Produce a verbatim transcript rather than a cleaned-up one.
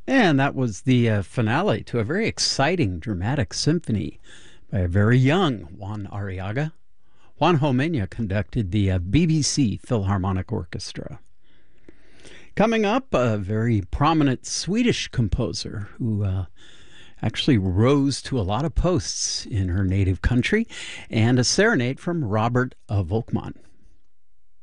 And that was the uh, finale to a very exciting dramatic symphony by a very young Juan Arriaga. Juan Homenya conducted the uh, B B C Philharmonic Orchestra. Coming up, a very prominent Swedish composer who uh, actually rose to a lot of posts in her native country, and a serenade from Robert uh, Volkmann.